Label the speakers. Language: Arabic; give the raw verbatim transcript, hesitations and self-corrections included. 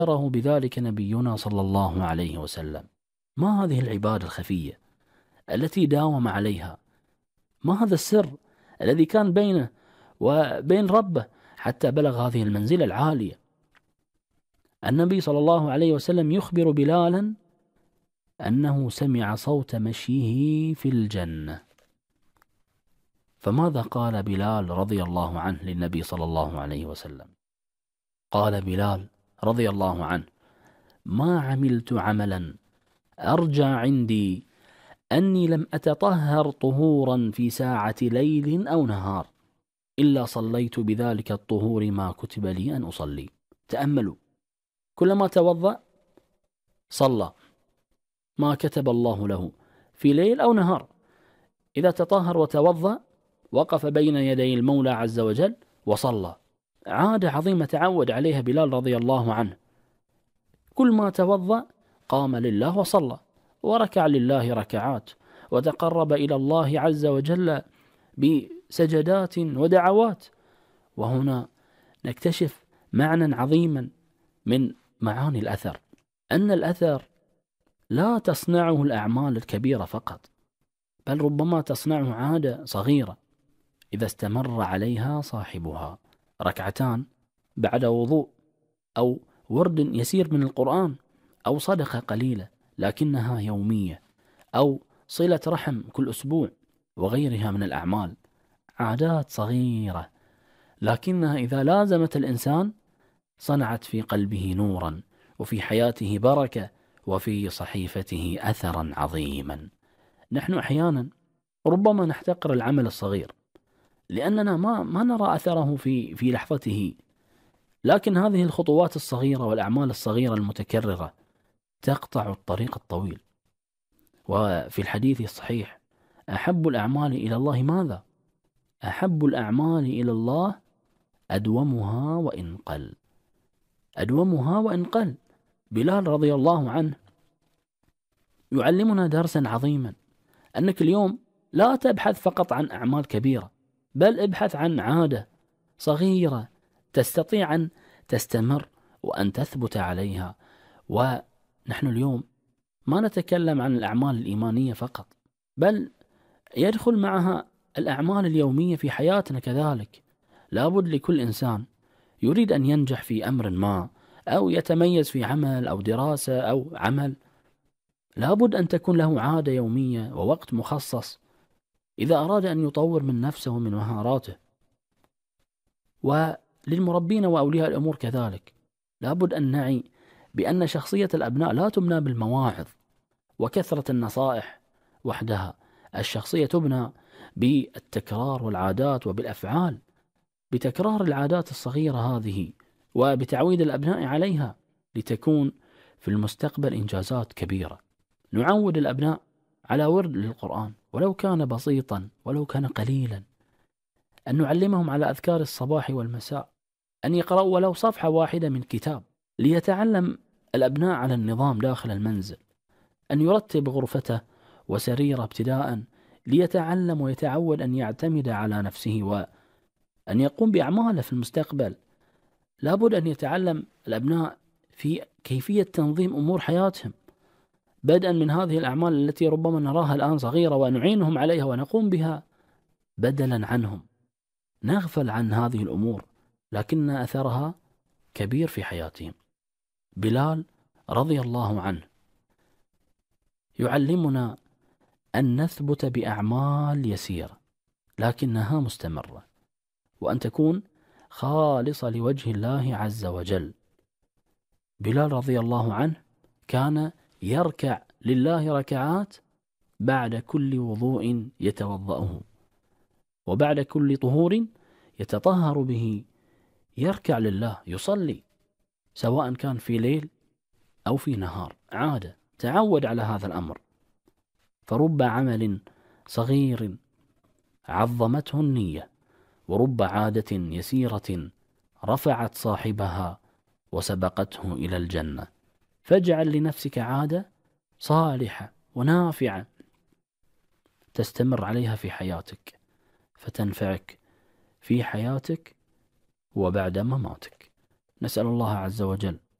Speaker 1: ذكره بذلك نبينا صلى الله عليه وسلم. ما هذه العبادة الخفية التي داوم عليها؟ ما هذا السر الذي كان بينه وبين ربه حتى بلغ هذه المنزلة العالية؟ النبي صلى الله عليه وسلم يخبر بلالا أنه سمع صوت مشيه في الجنة. فماذا قال بلال رضي الله عنه للنبي صلى الله عليه وسلم؟ قال بلال رضي الله عنه: ما عملت عملا أرجى عندي أني لم أتطهر طهورا في ساعة ليل أو نهار إلا صليت بذلك الطهور ما كتب لي أن أصلي. تأملوا، كلما توضأ صلى ما كتب الله له في ليل أو نهار. إذا تطهر وتوضأ وقف بين يدي المولى عز وجل وصلى. عادة عظيمة تعود عليها بلال رضي الله عنه، كل ما توضأ قام لله وصلى وركع لله ركعات وتقرب إلى الله عز وجل بسجدات ودعوات. وهنا نكتشف معنى عظيما من معاني الأثر، أن الأثر لا تصنعه الأعمال الكبيرة فقط، بل ربما تصنعه عادة صغيرة إذا استمر عليها صاحبها. ركعتان بعد وضوء، أو ورد يسير من القرآن، أو صدقة قليلة لكنها يومية، أو صلة رحم كل أسبوع، وغيرها من الأعمال. عادات صغيرة لكنها إذا لازمت الإنسان صنعت في قلبه نورا، وفي حياته بركة، وفي صحيفته أثرا عظيما. نحن أحيانا ربما نحتقر العمل الصغير لأننا ما ما نرى أثره في في لحظته، لكن هذه الخطوات الصغيرة والأعمال الصغيرة المتكررة تقطع الطريق الطويل. وفي الحديث الصحيح: أحب الأعمال إلى الله ماذا؟ أحب الأعمال إلى الله أدومها وإن قل. أدومها وإن قل. بلال رضي الله عنه يعلمنا درسا عظيما، أنك اليوم لا تبحث فقط عن أعمال كبيرة، بل ابحث عن عادة صغيرة تستطيع أن تستمر وأن تثبت عليها. ونحن اليوم ما نتكلم عن الأعمال الإيمانية فقط، بل يدخل معها الأعمال اليومية في حياتنا كذلك. لابد لكل إنسان يريد أن ينجح في أمر ما، أو يتميز في عمل أو دراسة أو عمل، لابد أن تكون له عادة يومية ووقت مخصص إذا أراد أن يطور من نفسه ومن مهاراته. وللمربين وأولياء الأمور كذلك لابد أن نعي بأن شخصية الأبناء لا تبنى بالمواعظ وكثرة النصائح وحدها. الشخصية تبنى بالتكرار والعادات وبالأفعال، بتكرار العادات الصغيرة هذه وبتعويد الأبناء عليها لتكون في المستقبل إنجازات كبيرة. نعود الأبناء على ورد للقرآن ولو كان بسيطا ولو كان قليلا، أن نعلمهم على أذكار الصباح والمساء، أن يقرأوا ولو صفحة واحدة من كتاب ليتعلم الأبناء على النظام داخل المنزل، أن يرتب غرفته وسريره ابتداء ليتعلم ويتعود أن يعتمد على نفسه وأن يقوم بأعماله في المستقبل. لابد أن يتعلم الأبناء في كيفية تنظيم أمور حياتهم، بدءا من هذه الأعمال التي ربما نراها الآن صغيرة ونعينهم عليها ونقوم بها بدلا عنهم. نغفل عن هذه الأمور لكن أثرها كبير في حياتهم. بلال رضي الله عنه يعلمنا أن نثبت بأعمال يسيرة لكنها مستمرة، وأن تكون خالصة لوجه الله عز وجل. بلال رضي الله عنه كان يركع لله ركعات بعد كل وضوء يتوضأه، وبعد كل طهور يتطهر به يركع لله، يصلي سواء كان في ليل أو في نهار. عادة تعود على هذا الأمر. فرب عمل صغير عظمته النية، ورب عادة يسيرة رفعت صاحبها وسبقته إلى الجنة. فاجعل لنفسك عادة صالحة ونافعة تستمر عليها في حياتك فتنفعك في حياتك وبعد مماتك. نسأل الله عز وجل